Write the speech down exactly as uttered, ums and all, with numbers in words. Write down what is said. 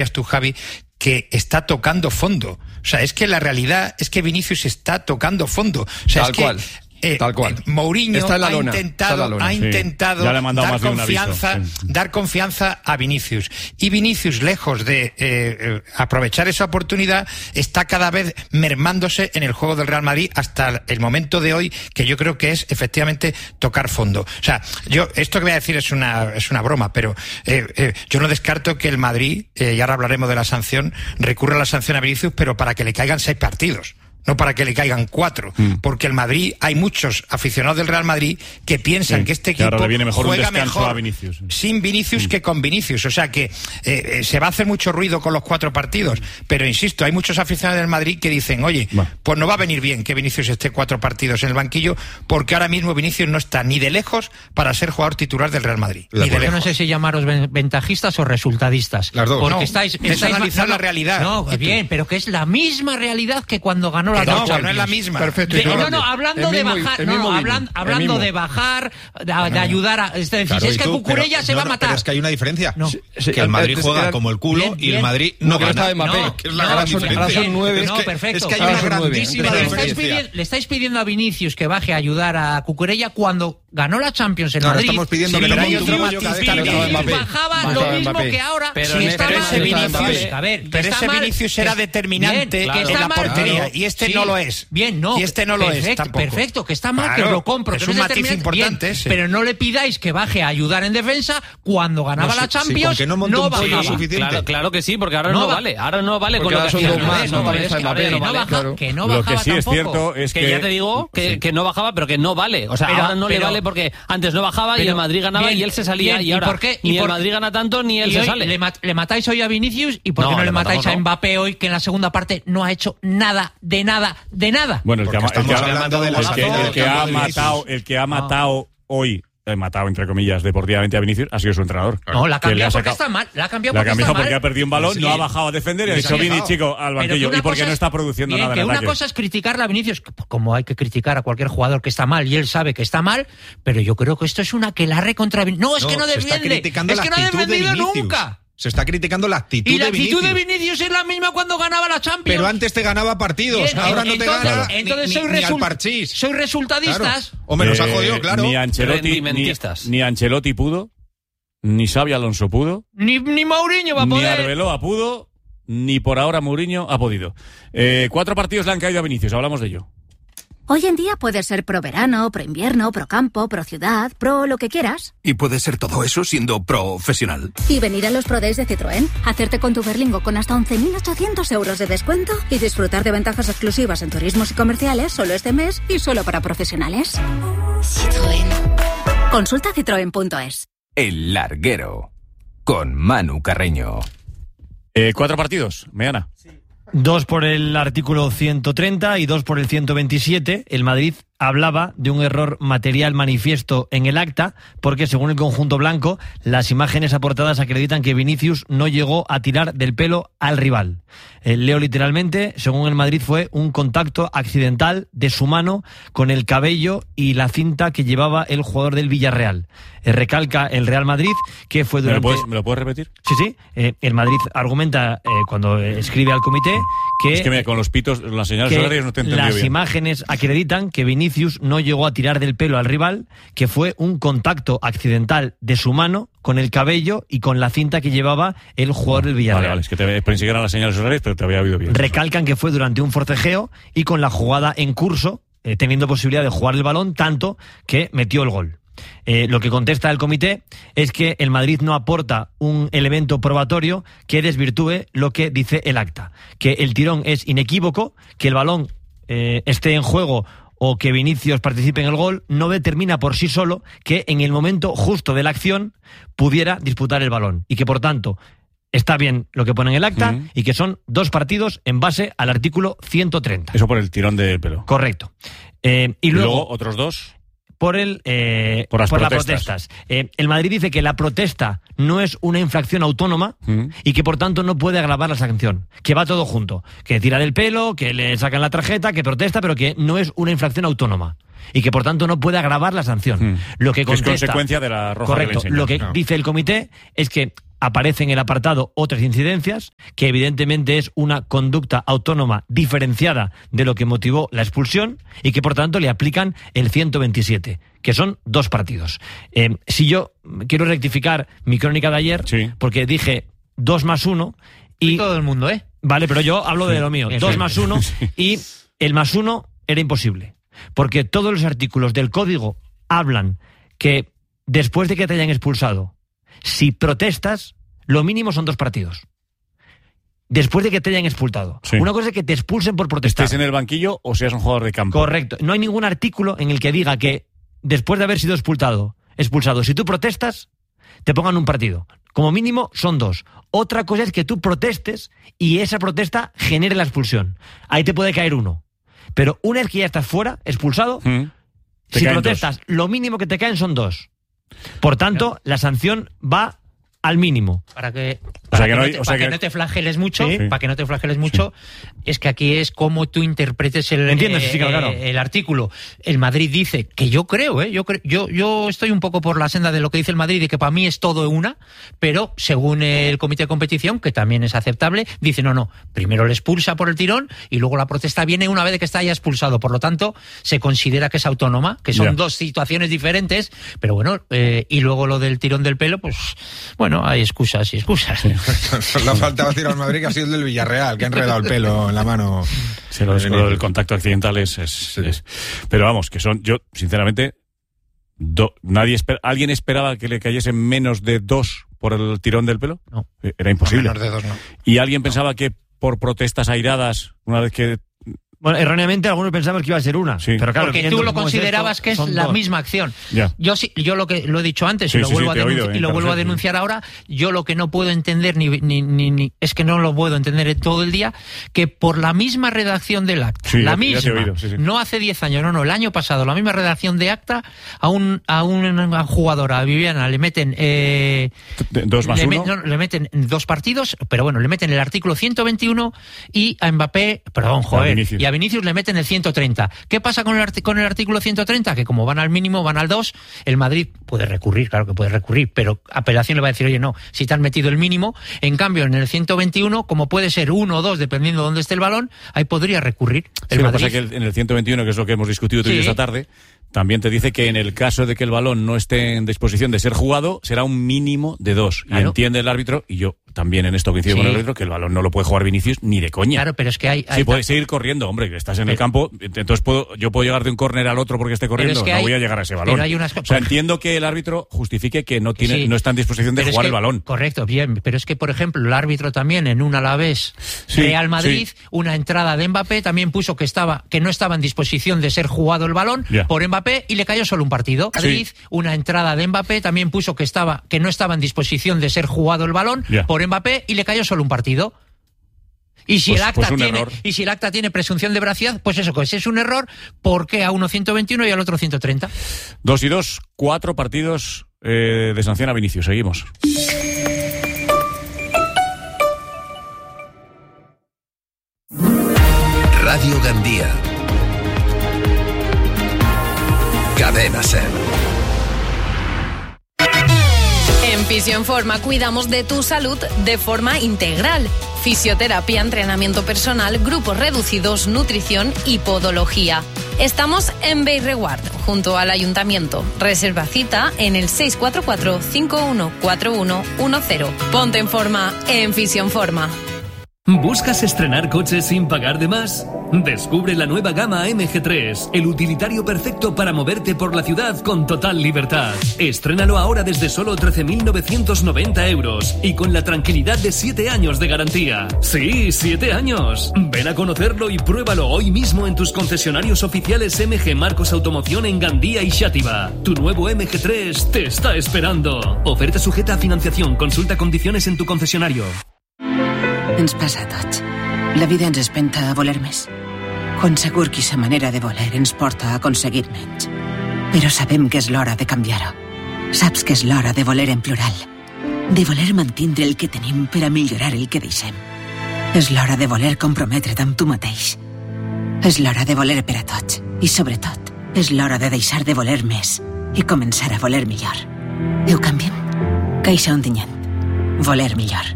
decías tú, Javi, que está tocando fondo. O sea, es que la realidad es que Vinicius está tocando fondo. O sea, Tal es que cual. Eh, Tal cual. Eh, Mourinho Está en la ha lona. intentado, Está en la lona. ha intentado sí. dar confianza, aviso, sí. dar confianza a Vinicius. Y Vinicius, lejos de eh, eh, aprovechar esa oportunidad, está cada vez mermándose en el juego del Real Madrid hasta el momento de hoy, que yo creo que es efectivamente tocar fondo. O sea, yo esto que voy a decir es una es una broma, pero eh, eh, yo no descarto que el Madrid, eh, y ahora hablaremos de la sanción, recurra a la sanción a Vinicius, pero para que le caigan seis partidos. No para que le caigan cuatro, mm. porque el Madrid, hay muchos aficionados del Real Madrid que piensan sí, que este equipo que mejor juega mejor a Vinicius. sin Vinicius mm. que con Vinicius. O sea que eh, se va a hacer mucho ruido con los cuatro partidos, pero insisto, hay muchos aficionados del Madrid que dicen, oye, bueno. pues no va a venir bien que Vinicius esté cuatro partidos en el banquillo, porque ahora mismo Vinicius no está ni de lejos para ser jugador titular del Real Madrid. Ni de Yo no sé si llamaros ventajistas o resultadistas. Las dos. Porque no, estáis, es estáis analizar no, la realidad. No, bien, pero que es la misma realidad que cuando ganó la no, Champions. No es la misma. Perfecto. De, no, no, hablando de mismo, bajar, no, no, hablando, hablando de bajar, de, de ayudar a, es decir, claro, si es que tú, Cucurella se no, va a no, matar. Pero es que hay una diferencia. No. Sí, sí, que el Madrid juega era, como el culo bien, y el bien. Madrid no, no gana. No, que es la no, gran ahora son, diferencia. ahora son nueve. No, es que, perfecto. Es que hay una grandísima le diferencia. Estáis pidiendo, le estáis pidiendo a Vinicius que baje a ayudar a Cucurella cuando ganó la Champions en no, Madrid. estamos pidiendo sí, que no hay otro Vinicius bajaba lo mismo que ahora. Pero ese Vinicius, a ver, pero ese Vinicius era determinante en la portería y este no lo es. Bien, no. Y este no lo es tampoco. Perfecto, que está mal, claro, que os lo compro. Es que un no matiz importante bien, ese. Pero no le pidáis que baje a ayudar en defensa cuando ganaba no, la Champions. Sí, con que no, no bajaba. Suficiente. Claro, claro que sí, porque ahora no, no vale. Ahora no vale porque con lo que son dos más, no, no, vale, es que, vale, no vale, baja, claro. que no lo bajaba que sí tampoco. es cierto es que, que ya te digo que, sí. que no bajaba, pero que no vale. O sea, pero, ahora no pero, le vale porque antes no bajaba pero, y el Madrid ganaba bien, y él se salía bien, y ahora ¿y por qué? ni ¿Y por, el Madrid gana tanto ni él y se hoy sale. Le, mat, le matáis hoy a Vinicius y por qué no, no le, le matáis matamos, a Mbappé hoy, que en la segunda parte no ha hecho nada, de nada, de nada. Bueno, el que, ha, el que, de el que, el que ha matado, el que ha matado hoy, he matado entre comillas deportivamente a Vinicius, ha sido su entrenador. No, la ha cambiado porque sacado, está mal. La ha cambiado la porque, cambiado está porque mal. ha perdido un balón, sí. no ha bajado a defender y ha dicho Vini, chico, al banquillo. Y porque no está produciendo bien, nada que en una ataque. cosa es criticarla a Vinicius, como hay que criticar a cualquier jugador que está mal y él sabe que está mal, pero yo creo que esto es una aquelarre contra Vinicius. No, es no, que no defiende. Es que no ha defendido de nunca. Se está criticando la actitud y la de actitud Vinicius. de Vinicius es la misma cuando ganaba la Champions. Pero antes te ganaba partidos, bien, ahora no entonces, te gana entonces ni, soy ni, ni al result parchís. Soy resultadistas. Claro. O me los ha jodido, claro. Ni Ancelotti, ni, ni Ancelotti pudo, ni Xabi Alonso pudo, ni, ni Mourinho va a poder. Ni Arbeloa pudo, ni por ahora Mourinho ha podido. Eh, cuatro partidos le han caído a Vinicius, hablamos de ello. Hoy en día puedes ser pro verano, pro invierno, pro campo, pro ciudad, pro lo que quieras. Y puedes ser todo eso siendo profesional. Y venir a los Pro Days de Citroën, hacerte con tu Berlingo con hasta once mil ochocientos euros de descuento y disfrutar de ventajas exclusivas en turismos y comerciales solo este mes y solo para profesionales. Citroën. Consulta citroen punto es. El Larguero, con Manu Carreño. Eh, ¿Cuatro partidos, Meana? Sí. Dos por el artículo ciento treinta y dos por el ciento veintisiete. El Madrid hablaba de un error material manifiesto en el acta, porque según el conjunto blanco, las imágenes aportadas acreditan que Vinicius no llegó a tirar del pelo al rival. Eh, leo literalmente, según el Madrid fue un contacto accidental de su mano con el cabello y la cinta que llevaba el jugador del Villarreal. Eh, recalca el Real Madrid que fue durante... ¿Me lo puedes, ¿me lo puedes repetir? Sí, sí. Eh, el Madrid argumenta eh, cuando escribe al comité que... Es que mira, con los pitos, las señales horarias no te he entendido las bien. imágenes acreditan que Vinicius no llegó a tirar del pelo al rival, que fue un contacto accidental de su mano con el cabello y con la cinta que llevaba el jugador del Villarreal. Vale, vale, es que te, pensé que eran las señales horarias, pero te había oído bien. Recalcan que fue durante un forcejeo y con la jugada en curso, eh, teniendo posibilidad de jugar el balón, tanto que metió el gol. Eh, lo que contesta el comité es que el Madrid no aporta un elemento probatorio que desvirtúe lo que dice el acta, que el tirón es inequívoco, que el balón eh, esté en juego o que Vinicius participe en el gol, no determina por sí solo que en el momento justo de la acción pudiera disputar el balón y que por tanto está bien lo que pone en el acta uh-huh. y que son dos partidos en base al artículo ciento treinta. Eso por el tirón del pelo. Correcto. Eh, y, y luego, luego otros dos... Por el eh, por las por protestas. Las protestas. Eh, el Madrid dice que la protesta no es una infracción autónoma mm. y que por tanto no puede agravar la sanción, que va todo junto, que tira del pelo, que le sacan la tarjeta, que protesta, pero que no es una infracción autónoma y que por tanto no puede agravar la sanción. Mm. Lo que, contesta, que es consecuencia de la roja. Correcto. Que lo que no. dice el comité es que aparece en el apartado otras incidencias, que evidentemente es una conducta autónoma diferenciada de lo que motivó la expulsión y que por tanto le aplican el ciento veintisiete, que son dos partidos. Eh, si yo quiero rectificar mi crónica de ayer, sí. porque dije dos más uno y... y todo el mundo, ¿eh? Vale, pero yo hablo sí. de lo mío. Eso Dos es. más uno y el más uno era imposible. Porque todos los artículos del código hablan que después de que te hayan expulsado, si protestas, lo mínimo son dos partidos. Después de que te hayan expulsado. Sí. Una cosa es que te expulsen por protestar. Estés en el banquillo o seas un jugador de campo. Correcto. No hay ningún artículo en el que diga que después de haber sido expulsado, expulsado, si tú protestas, te pongan un partido. Como mínimo son dos. Otra cosa es que tú protestes y esa protesta genere la expulsión. Ahí te puede caer uno. Pero una vez que ya estás fuera, expulsado, ¿Mm? Te si caen protestas, dos. lo mínimo que te caen son dos. Por tanto, Claro. la sanción va al mínimo. Para que, O para sea que que, no no, hay- te, o sea para que que- no te flageles mucho, Sí. para que no te flageles mucho, es que aquí es como tú interpretes el, Entiendo, sí, sí, claro, claro. el artículo. El Madrid dice, que yo creo, ¿eh? yo, creo yo, yo estoy un poco por la senda de lo que dice el Madrid, de que para mí es todo una, pero según el comité de competición, que también es aceptable, dice, no, no, primero le expulsa por el tirón y luego la protesta viene una vez de que está ya expulsado. Por lo tanto, se considera que es autónoma, que son Ya. dos situaciones diferentes, pero bueno, eh, y luego lo del tirón del pelo, pues bueno, hay excusas y excusas. Solo ha faltado decir al Madrid que ha sido el del Villarreal, que ha enredado el pelo en la mano. Sí, lo, Eh, lo del contacto accidental es, es, Sí. es- Pero vamos, que son... Yo, sinceramente, do- nadie esper- ¿alguien esperaba que le cayesen menos de dos por el tirón del pelo? No. Eh, Era imposible. Menos de dos, no. ¿Y alguien pensaba que por protestas airadas, una vez que... Bueno, erróneamente algunos pensaban que iba a ser una. Sí. Pero claro, Porque viendo tú lo cómo es considerabas esto, que es son la dos. misma acción. Ya. Yo sí, yo lo que lo he dicho antes Sí, y lo sí, vuelvo, sí, a, te he oído, denunci- eh, y lo vuelvo a Carlos, sí. denunciar ahora. Yo lo que no puedo entender ni, ni, ni, ni- es que no lo puedo entender en todo el día, que por la misma redacción del acta, Sí, la ya- ya misma, te he oído, sí, sí. no hace diez años, no, no, el año pasado, la misma redacción de acta, a un a una jugadora, a Viviana, le meten eh, Dos más le, uno. met- no, le meten dos partidos, pero bueno, le meten el artículo ciento veintiuno y a Mbappé, perdón, joder, Vinicius. y a Vinicius le meten el ciento treinta. ¿Qué pasa con el, arti- con el artículo ciento treinta? Que como van al mínimo, van al dos, el Madrid puede recurrir, claro que puede recurrir, pero apelación le va a decir, oye, no, si te han metido el mínimo, en cambio en el ciento veintiuno, como puede ser uno o dos, dependiendo de dónde esté el balón, ahí podría recurrir el Sí, lo que Madrid. pasa es que el- en el ciento veintiuno, que es lo que hemos discutido tú y yo Sí. esta tarde, también te dice que en el caso de que el balón no esté en disposición de ser jugado, será un mínimo de dos. Y Claro. entiende el árbitro, y yo también en esto coincido Sí. con el árbitro, que el balón no lo puede jugar Vinicius ni de coña. Claro, pero es que hay... hay Sí, puedes seguir corriendo, hombre, que estás en el Pero- campo, entonces puedo, yo puedo llegar de un córner al otro porque esté corriendo, es que no hay- voy a llegar a ese balón. pero hay unas- O sea, entiendo que el árbitro justifique que no tiene, Sí. no está en disposición de Pero es jugar que- el balón. Correcto, bien. Pero es que, por ejemplo, el árbitro también en un Alavés Sí, Real Madrid, sí. una entrada de Mbappé, también puso que estaba que no estaba en disposición de ser jugado el balón Ya. por Mbappé y le cayó solo un partido. Madrid, una entrada de Mbappé, también puso que estaba que no estaba en disposición de ser jugado el balón Ya. por Mbappé y le cayó solo un partido. Y si, Pues- el acta pues un tiene, error. y si el acta tiene presunción de veracidad, pues eso, pues es un error, ¿por qué a uno ciento veintiuno y al otro ciento treinta? Dos y dos, cuatro partidos eh, de sanción a Vinicius. Seguimos. Radio Gandía. Cadena Ser. En Fisio en Forma cuidamos de tu salud de forma integral. Fisioterapia, entrenamiento personal, grupos reducidos, nutrición y podología. Estamos en Beirreguard, junto al Ayuntamiento. Reserva cita en el seis cuatro cuatro, cinco uno cuatro uno uno cero. Ponte en forma en Fisio en Forma. ¿Buscas estrenar coches sin pagar de más? Descubre la nueva gama M G tres, el utilitario perfecto para moverte por la ciudad con total libertad. Estrénalo ahora desde solo trece mil novecientos noventa euros y con la tranquilidad de siete años de garantía. Sí, siete años. Ven a conocerlo y pruébalo hoy mismo en tus concesionarios oficiales M G Marcos Automoción en Gandía y Xàtiva. Tu nuevo M G tres te está esperando. Oferta sujeta a financiación. Consulta condiciones en tu concesionario. Ens passa a tots. La vida ens espenta a voler més. Quan segur que sa manera de voler ens porta a aconseguir menys. Però sabem que és l'hora de canviar-ho. Saps que és l'hora de voler en plural. De voler mantindre el que tenim per a millorar el que deixem. És l'hora de voler comprometre't amb tu mateix. És l'hora de voler per a tots. I sobretot, és l'hora de deixar de voler més i començar a voler millor. Ho canviem? Caixa Ontinyent. voler millor.